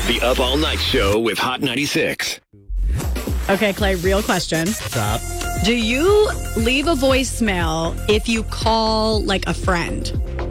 The Up All Night Show with Hot 96. Okay, Clay, real question. What's up? Do you leave a voicemail if you call like a friend?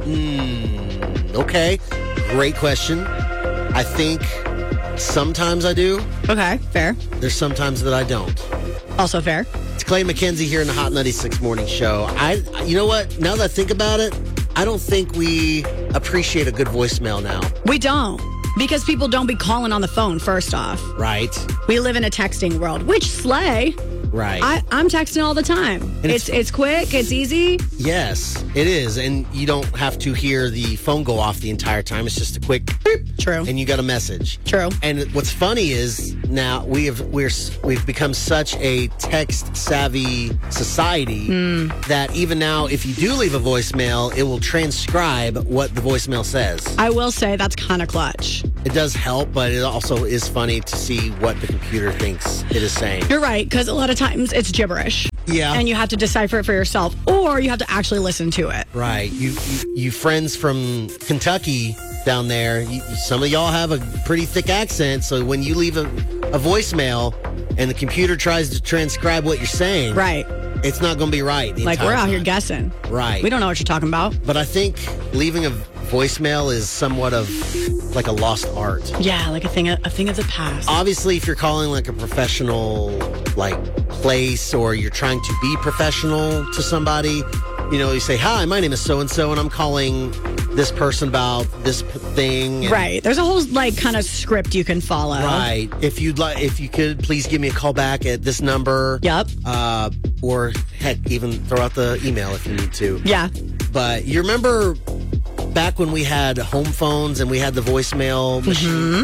Okay. Great question. I think sometimes I do. Okay, fair. There's sometimes that I don't. Also fair. It's Clay McKenzie here in the Hot 96 Morning Show. You know what? Now that I think about it, I don't think we appreciate a good voicemail now. We don't. Because people don't be calling on the phone, first off. Right. We live in a texting world, which slay. Right. I'm texting all the time. And It's quick, it's easy. Yes, it is. And you don't have to hear the phone go off the entire time. It's just a quick beep. True. And you got a message. True. And what's funny is now we've become such a text savvy society that even now if you do leave a voicemail, it will transcribe what the voicemail says. I will say that's kind of clutch. It does help, but it also is funny to see what the computer thinks it is saying. You're right, because a lot of times it's gibberish. Yeah. And you have to decipher it for yourself, or you have to actually listen to it. Right. You friends from Kentucky down there, some of y'all have a pretty thick accent, so when you leave a voicemail and the computer tries to transcribe what you're saying, Right. it's not going to be right. Like, we're out here guessing. Right. We don't know what you're talking about. But I think leaving a voicemail is somewhat of like a lost art. Yeah, like a thing of the past. Obviously, if you're calling like a professional place or you're trying to be professional to somebody, you say, "Hi, my name is so-and-so and I'm calling this person about this thing." And right. There's a whole kind of script you can follow. Right. If you could please give me a call back at this number. Yep. Or heck, even throw out the email if you need to. Yeah. But you remember back when we had home phones and we had the voicemail machine?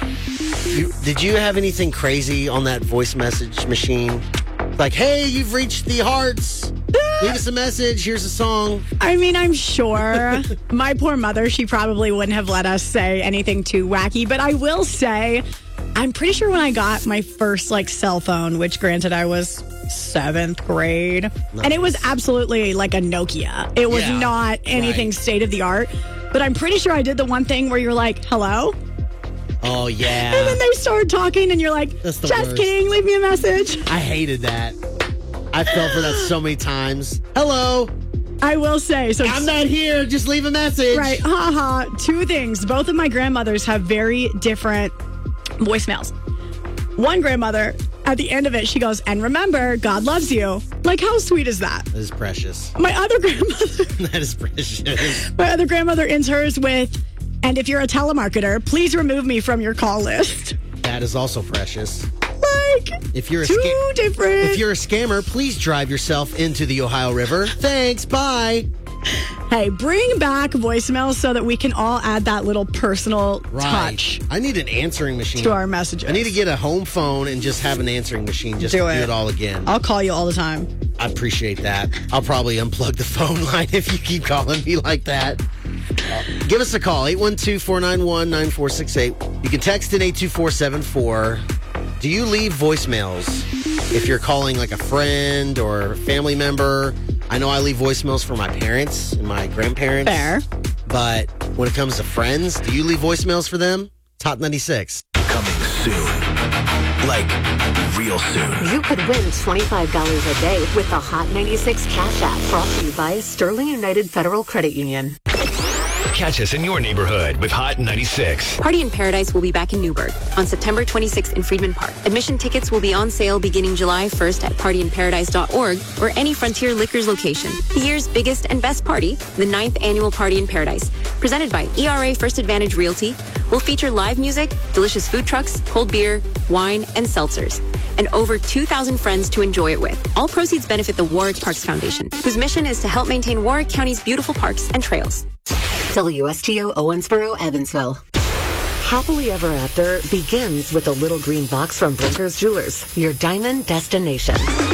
Did you have anything crazy on that voice message machine? Like, hey, you've reached the hearts. Leave us a message. Here's a song. I mean, I'm sure my poor mother, she probably wouldn't have let us say anything too wacky. But I will say, I'm pretty sure when I got my first cell phone, which granted I was 7th grade, and it was absolutely like a Nokia. It was not anything state of the art. But I'm pretty sure I did the one thing where you're like, hello? Oh, yeah. And then they start talking and you're like, just kidding, leave me a message. I hated that. I fell for that so many times. Hello. I will say. So I'm not here. Just leave a message. Right. Haha. Two things. Both of my grandmothers have very different voicemails. One grandmother, at the end of it, she goes, and remember, God loves you. Like, how sweet is that? That is precious. My other grandmother. That is precious. My other grandmother ends hers with, and if you're a telemarketer, please remove me from your call list. That is also precious. If you're different. If you're a scammer, please drive yourself into the Ohio River. Thanks. Bye. Hey, bring back voicemails so that we can all add that little personal touch. I need an answering machine to our messages. I need to get a home phone and just have an answering machine just to do it all again. I'll call you all the time. I appreciate that. I'll probably unplug the phone line if you keep calling me like that. Give us a call, 812-491-9468. You can text in 82474. Do you leave voicemails if you're calling like a friend or a family member? I know I leave voicemails for my parents and my grandparents. Fair. But when it comes to friends, do you leave voicemails for them? Top 96. Coming soon. Like, real soon. You could win $25 a day with the Hot 96 Cash App, brought to you by Sterling United Federal Credit Union. Catch us in your neighborhood with Hot 96. Party in Paradise will be back in Newburgh on September 26th in Freedman Park. Admission tickets will be on sale beginning July 1st at partyinparadise.org or any Frontier Liquors location. The year's biggest and best party, the 9th annual Party in Paradise, presented by ERA First Advantage Realty, will feature live music, delicious food trucks, cold beer, wine, and seltzers, and over 2,000 friends to enjoy it with. All proceeds benefit the Warwick Parks Foundation, whose mission is to help maintain Warwick County's beautiful parks and trails. WSTO Owensboro, Evansville. Happily Ever After begins with a little green box from Brinker's Jewelers, your diamond destination.